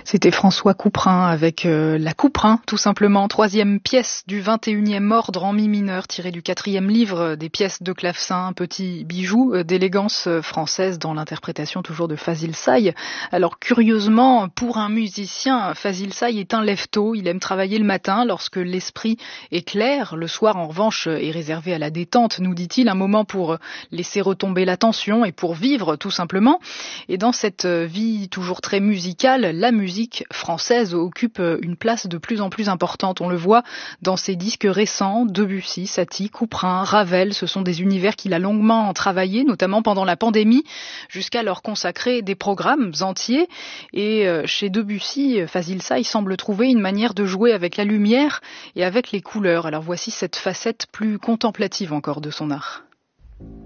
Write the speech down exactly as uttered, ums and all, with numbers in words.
C'était François Couperin avec euh, la Couperin, tout simplement, troisième pièce du vingt et unième ordre en mi mineur, tirée du quatrième livre des pièces de clavecin, petit bijou euh, d'élégance française dans l'interprétation toujours de Fazil Say. Alors curieusement, pour un musicien, Fazil Say est un lève-tôt, il aime travailler le matin lorsque l'esprit est clair. Le soir, en revanche, est réservé à la détente, nous dit-il, un moment pour laisser retomber la tension et pour vivre, tout simplement. Et dans cette vie toujours très musicale, la musique française occupe une place de plus en plus importante. On le voit dans ses disques récents, Debussy, Satie, Couperin, Ravel. Ce sont des univers qu'il a longuement travaillé, notamment pendant la pandémie, jusqu'à leur consacrer des programmes entiers. Et chez Debussy, Fazil Say semble trouver une manière de jouer avec la lumière et avec les couleurs. Alors voici cette facette plus contemplative encore de son art.